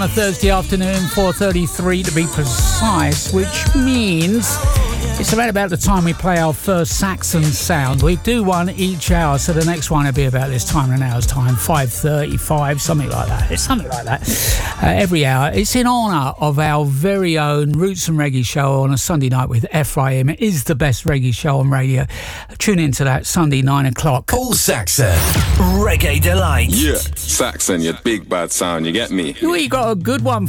A Thursday afternoon, 4:33 to be precise, which means it's about the time we play our first Saxon sound. We do one each hour, so the next one will be about this time in an hour's time, 5:35, something like that. It's something like that. Every hour. It's in honour of our very own Roots and Reggae show on a Sunday night with Ephraim. It is the best reggae show on radio. Tune into that Sunday, 9 o'clock. Paul Saxon, Reggae Delight. Yeah, Saxon, you big bad sound, you get me? We got a good one